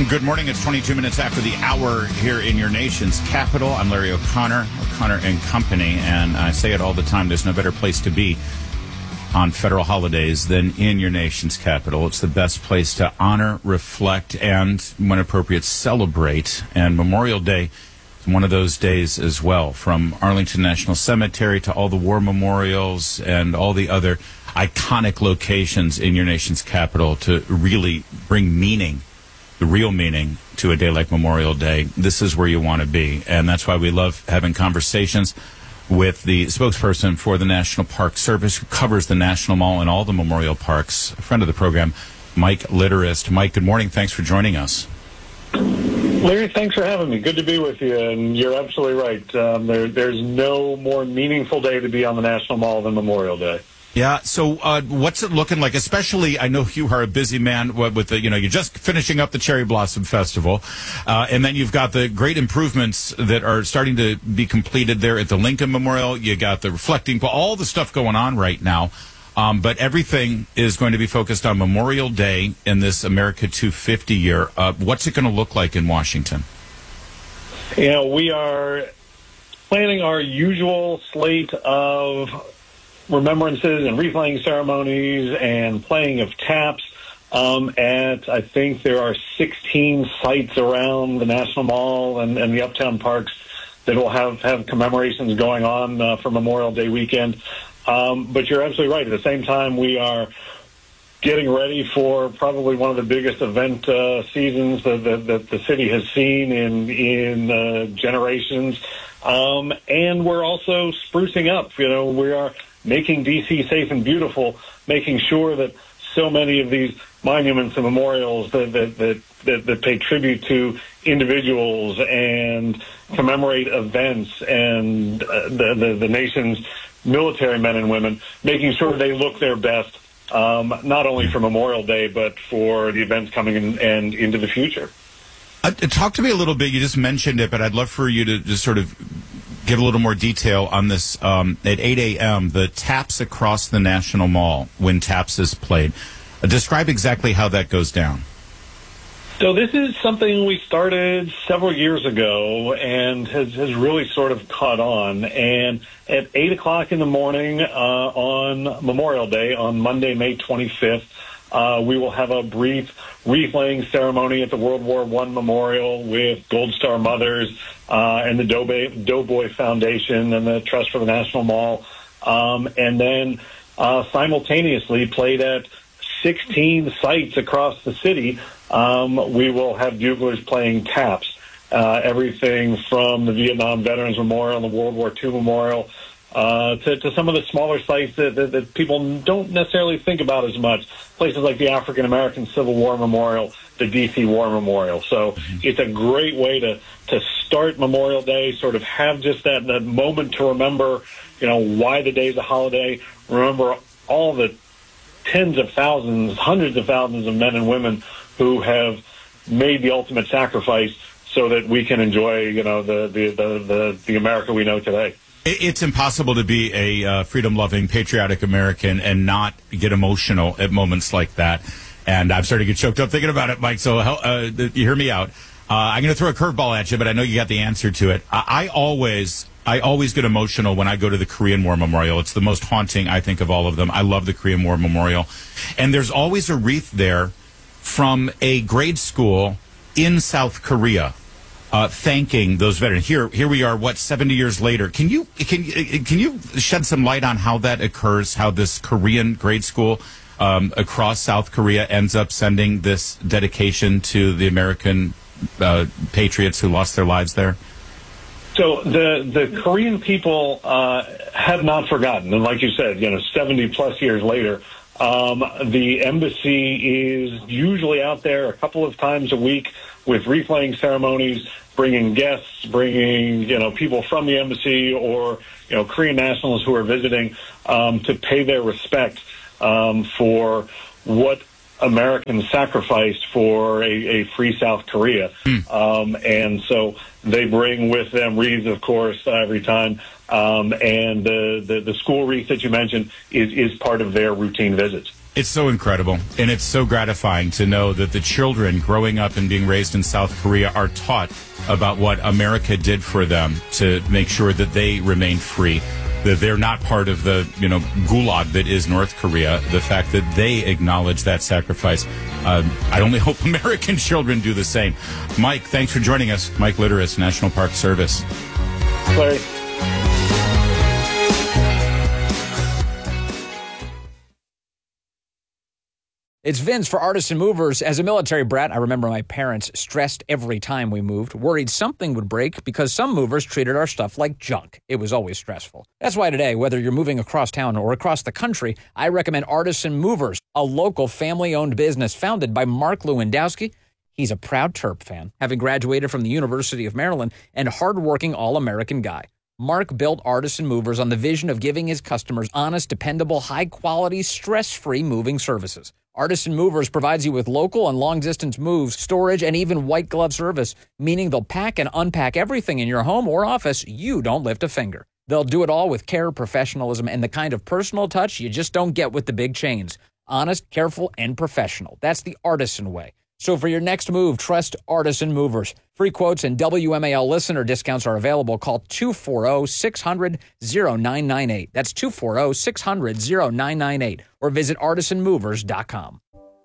Good morning. It's 22 minutes after the hour here in your nation's capital. I'm Larry O'Connor and Company, and I say it all the time. There's no better place to be on federal holidays than in your nation's capital. It's the best place to honor, reflect, and, when appropriate, celebrate. And Memorial Day is one of those days as well, from Arlington National Cemetery to all the war memorials and all the other iconic locations in your nation's capital to really bring meaning, the real meaning, to a day like Memorial Day. This is where you want to be, and that's why we love having conversations with the spokesperson for the National Park Service, who covers the National Mall and all the memorial parks, a friend of the program, Mike Litterist. Mike, good morning. Thanks for joining us. Larry, thanks for having me. Good to be with you, and you're absolutely right. There's no more meaningful day to be on the National Mall than Memorial Day. Yeah. So, what's it looking like? Especially, I know you are a busy man with the, you're just finishing up the Cherry Blossom Festival, and then you've got the great improvements that are starting to be completed there at the Lincoln Memorial. You got the reflecting, all the stuff going on right now. But everything is going to be focused on Memorial Day in this America 250 year. What's it going to look like in Washington? We are planning our usual slate of remembrances and wreath-laying ceremonies and playing of taps I think there are 16 sites around the National Mall and the Uptown Parks that will have commemorations going on for Memorial Day weekend. But you're absolutely right. At the same time, we are getting ready for probably one of the biggest event seasons that the city has seen in generations. And we're also sprucing up. We are making D.C. safe and beautiful, making sure that so many of these monuments and memorials that pay tribute to individuals and commemorate events and the nation's military men and women, making sure they look their best, not only for Memorial Day, but for the events coming in and into the future. Talk to me a little bit. You just mentioned it, but I'd love for you to just sort of give a little more detail on this. At 8 a.m., the taps across the National Mall, when taps is played. Describe exactly how that goes down. So this is something we started several years ago and has really sort of caught on. And at 8 o'clock in the morning on Memorial Day, on Monday, May 25th, we will have a brief wreath-laying ceremony at the World War I Memorial with Gold Star Mothers and the Doughboy Foundation and the Trust for the National Mall. And then simultaneously played at 16 sites across the city. We will have buglers playing taps, everything from the Vietnam Veterans Memorial and the World War II Memorial to some of the smaller sites that people don't necessarily think about as much, places like the African American Civil War Memorial, the D.C. War Memorial. So it's a great way to start Memorial Day, sort of have just that moment to remember, why the day's a holiday, remember all the tens of thousands, hundreds of thousands of men and women who have made the ultimate sacrifice so that we can enjoy, the America we know today. It's impossible to be a freedom-loving, patriotic American and not get emotional at moments like that. And I'm starting to get choked up thinking about it, Mike, so you hear me out. I'm going to throw a curveball at you, but I know you got the answer to it. I always get emotional when I go to the Korean War Memorial. It's the most haunting, I think, of all of them. I love the Korean War Memorial. And there's always a wreath there from a grade school in South Korea, thanking those veterans. Here we are, 70 years later. Can you shed some light on how that occurs, how this Korean grade school across South Korea ends up sending this dedication to the American patriots who lost their lives there? So the Korean people have not forgotten. And like you said, 70 plus years later, the embassy is usually out there a couple of times a week with wreath-laying ceremonies, bringing guests, bringing, people from the embassy or, Korean nationals who are visiting to pay their respect for what Americans sacrificed for a free South Korea. And so they bring with them wreaths, of course, every time. And the school wreath that you mentioned is part of their routine visits. It's so incredible, and it's so gratifying to know that the children growing up and being raised in South Korea are taught about what America did for them to make sure that they remain free, that they're not part of the, gulag that is North Korea, the fact that they acknowledge that sacrifice. I only hope American children do the same. Mike, thanks for joining us. Mike Litteris, National Park Service. Larry. It's Vince for Artisan Movers. As a military brat, I remember my parents stressed every time we moved, worried something would break because some movers treated our stuff like junk. It was always stressful. That's why today, whether you're moving across town or across the country, I recommend Artisan Movers, a local family-owned business founded by Mark Lewandowski. He's a proud Terp fan, having graduated from the University of Maryland, and hardworking all-American guy. Mark built Artisan Movers on the vision of giving his customers honest, dependable, high-quality, stress-free moving services. Artisan Movers provides you with local and long-distance moves, storage, and even white-glove service, meaning they'll pack and unpack everything in your home or office. You don't lift a finger. They'll do it all with care, professionalism, and the kind of personal touch you just don't get with the big chains. Honest, careful, and professional. That's the Artisan way. So for your next move, trust Artisan Movers. Free quotes and WMAL listener discounts are available. Call 240-600-0998. That's 240-600-0998. Or visit artisanmovers.com.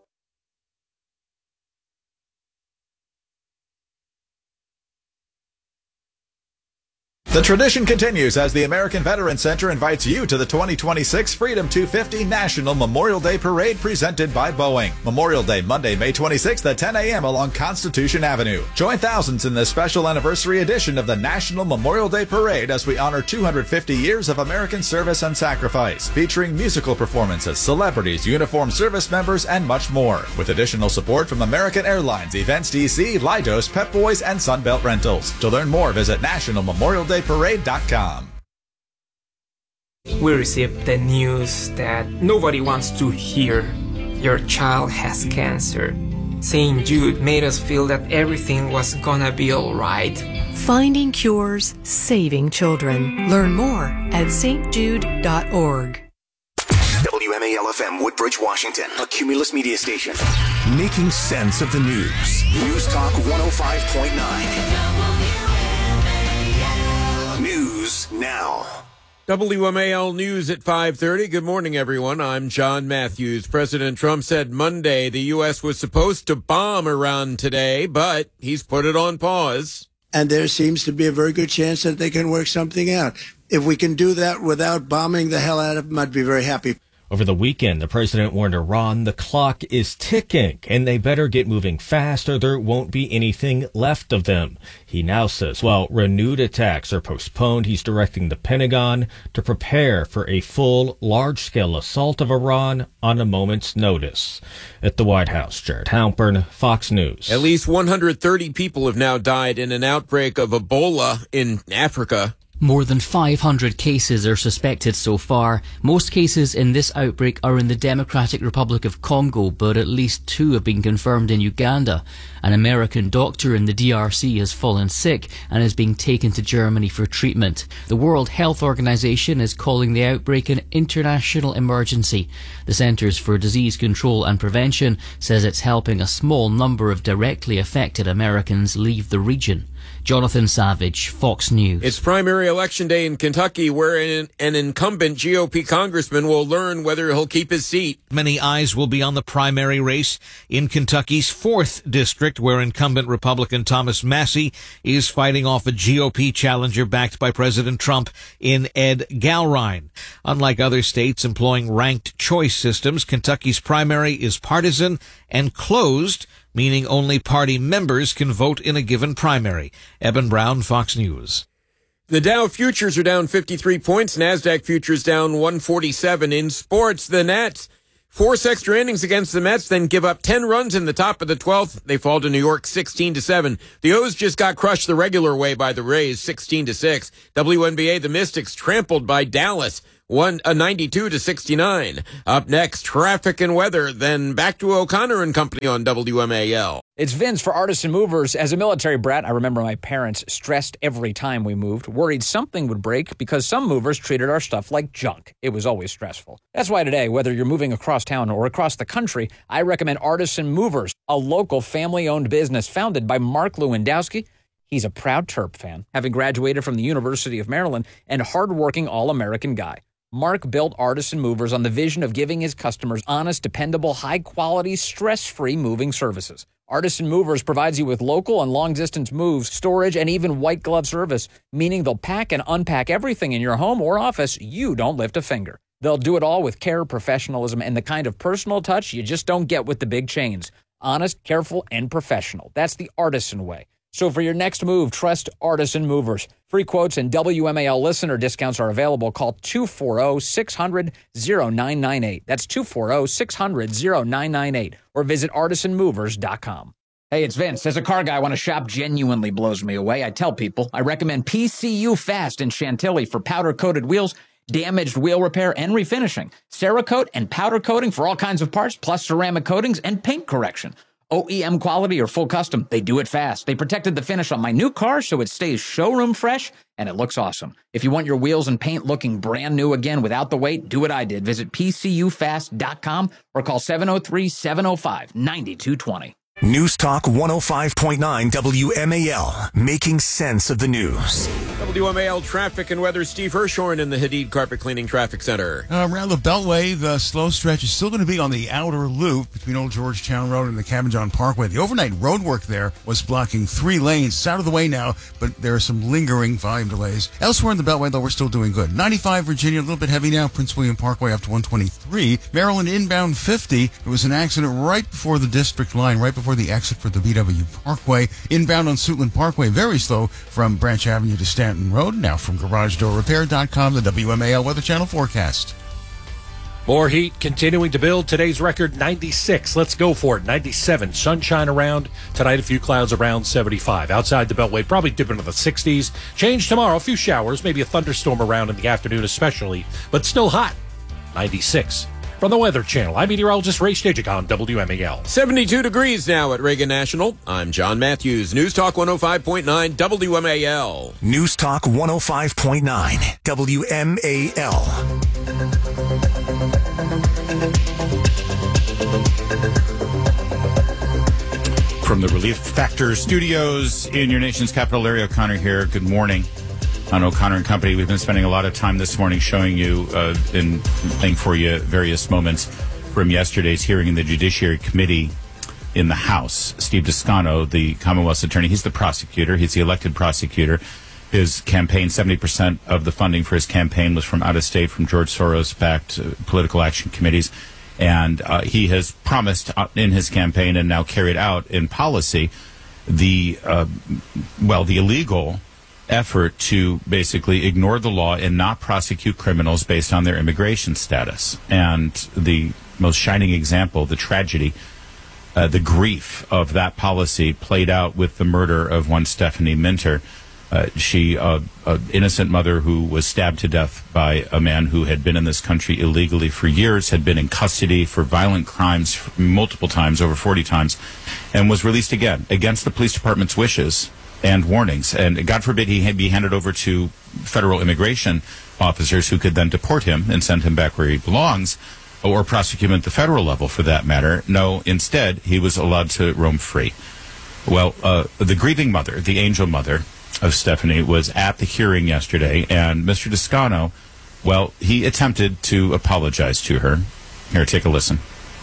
The tradition continues as the American Veterans Center invites you to the 2026 Freedom 250 National Memorial Day Parade presented by Boeing. Memorial Day, Monday, May 26th at 10 a.m. along Constitution Avenue. Join thousands in this special anniversary edition of the National Memorial Day Parade as we honor 250 years of American service and sacrifice, featuring musical performances, celebrities, uniformed service members, and much more. With additional support from American Airlines, Events DC, Leidos, Pep Boys, and Sunbelt Rentals. To learn more, visit nationalmemorialdayparade.com. We received the news that nobody wants to hear. Your child has cancer. St. Jude made us feel that everything was gonna be alright. Finding cures, saving children. Learn more at stjude.org. WMAL-FM, Woodbridge, Washington, a Cumulus media station. Making sense of the news. News Talk 105.9. News now. WMAL News at 5:30. Good morning, everyone. I'm John Matthews. President Trump said Monday the U.S. was supposed to bomb Iran today, but he's put it on pause. And there seems to be a very good chance that they can work something out. If we can do that without bombing the hell out of them, I'd be very happy. Over the weekend, the president warned Iran the clock is ticking and they better get moving fast or there won't be anything left of them. He now says, while renewed attacks are postponed, he's directing the Pentagon to prepare for a full, large-scale assault of Iran on a moment's notice. At the White House, Jared Halpern, Fox News. At least 130 people have now died in an outbreak of Ebola in Africa. More than 500 cases are suspected so far. Most cases in this outbreak are in the Democratic Republic of Congo, but at least 2 have been confirmed in Uganda. An American doctor in the DRC has fallen sick and is being taken to Germany for treatment. The World Health Organization is calling the outbreak an international emergency. The Centers for Disease Control and Prevention says it's helping a small number of directly affected Americans leave the region. Jonathan Savage, Fox News. It's primary election day in Kentucky, where an incumbent GOP congressman will learn whether he'll keep his seat. Many eyes will be on the primary race in Kentucky's 4th district, where incumbent Republican Thomas Massie is fighting off a GOP challenger backed by President Trump in Ed Galrine. Unlike other states employing ranked choice systems, Kentucky's primary is partisan and closed, meaning only party members can vote in a given primary. Eben Brown, Fox News. The Dow futures are down 53 points. NASDAQ futures down 147. In sports, the Nats force extra innings against the Mets, then give up 10 runs in the top of the 12th. They fall to New York 16-7. The O's just got crushed the regular way by the Rays 16-6. WNBA, the Mystics trampled by Dallas 92 to 69. Up next, traffic and weather. Then back to O'Connor and Company on WMAL. It's Vince for Artisan Movers. As a military brat, I remember my parents stressed every time we moved, worried something would break because some movers treated our stuff like junk. It was always stressful. That's why today, whether you're moving across town or across the country, I recommend Artisan Movers, a local family-owned business founded by Mark Lewandowski. He's a proud Terp fan, having graduated from the University of Maryland, and hardworking all-American guy. Mark built Artisan Movers on the vision of giving his customers honest, dependable, high-quality, stress-free moving services. Artisan Movers provides you with local and long-distance moves, storage, and even white glove service, meaning they'll pack and unpack everything in your home or office. You don't lift a finger. They'll do it all with care, professionalism, and the kind of personal touch you just don't get with the big chains. Honest, careful, and professional. That's the Artisan way. So for your next move, trust Artisan Movers. Free quotes and WMAL listener discounts are available. Call 240-600-0998. That's 240-600-0998. Or visit artisanmovers.com. Hey, it's Vince. As a car guy, when a shop genuinely blows me away, I tell people I recommend PCU Fast in Chantilly for powder-coated wheels, damaged wheel repair, and refinishing. Cerakote and powder coating for all kinds of parts, plus ceramic coatings and paint correction. OEM quality or full custom, they do it fast. They protected the finish on my new car so it stays showroom fresh and it looks awesome. If you want your wheels and paint looking brand new again without the wait, do what I did. Visit PCUfast.com or call 703-705-9220. News Talk 105.9 WMAL, making sense of the news. WMAL traffic and weather, Steve Hirshhorn in the Hadid Carpet Cleaning Traffic Center. Around the Beltway, the slow stretch is still going to be on the outer loop between Old Georgetown Road and the Cabin John Parkway. The overnight road work there was blocking 3 lanes. It's out of the way now, but there are some lingering volume delays. Elsewhere in the Beltway, though, we're still doing good. 95 Virginia, a little bit heavy now. Prince William Parkway up to 123. Maryland inbound 50. There was an accident right before the district line, right before the exit for the BW Parkway. Inbound on Suitland Parkway, very slow from Branch Avenue to Stanton Road. Now from GarageDoorRepair.com, the WMAL Weather Channel forecast. More heat continuing to build. Today's record 96. Let's go for it. 97. Sunshine around. Tonight a few clouds around 75. Outside the Beltway, probably dip into the 60s. Change tomorrow. A few showers. Maybe a thunderstorm around in the afternoon especially. But still hot. 96. From the Weather Channel, I'm meteorologist Ray Stejik on WMAL. 72 degrees now at Reagan National. I'm John Matthews. News Talk 105.9 WMAL. News Talk 105.9 WMAL. From the Relief Factor Studios in your nation's capital, Larry O'Connor here. Good morning. On O'Connor and Company, we've been spending a lot of time this morning showing you and playing for you various moments from yesterday's hearing in the Judiciary Committee in the House. Steve Descano, the Commonwealth's attorney, he's the prosecutor. He's the elected prosecutor. His campaign, 70% of the funding for his campaign was from out of state, from George Soros-backed political action committees. And he has promised in his campaign and now carried out in policy the illegal effort to basically ignore the law and not prosecute criminals based on their immigration status. And the most shining example, the tragedy, the grief of that policy played out with the murder of one Stephanie Minter. She, an innocent mother who was stabbed to death by a man who had been in this country illegally for years, had been in custody for violent crimes multiple times, over 40 times, and was released again against the police department's wishes and warnings. And God forbid he be handed over to federal immigration officers who could then deport him and send him back where he belongs, or prosecute him at the federal level for that matter. No, instead, he was allowed to roam free. Well, the grieving mother, the angel mother of Stephanie, was at the hearing yesterday, and Mr. Descano, well, he attempted to apologize to her. Here, take a listen.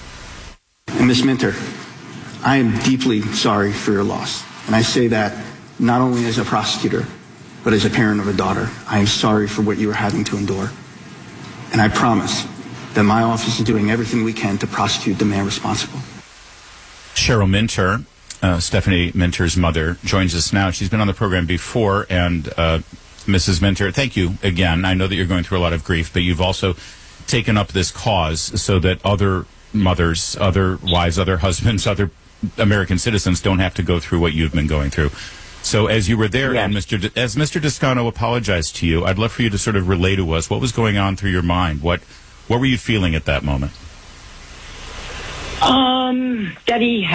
Ms. Minter, I am deeply sorry for your loss. And I say that not only as a prosecutor, but as a parent of a daughter. I am sorry for what you are having to endure. And I promise that my office is doing everything we can to prosecute the man responsible. Cheryl Minter, Stephanie Minter's mother, joins us now. She's been on the program before. And Mrs. Minter, thank you again. I know that you're going through a lot of grief, but you've also taken up this cause so that other mothers, other wives, other husbands, other American citizens don't have to go through what you've been going through. So as you were there, Yes. and as Mr. Descano apologized to you, I'd love for you to sort of relay to us what was going on through your mind. What were you feeling at that moment? That he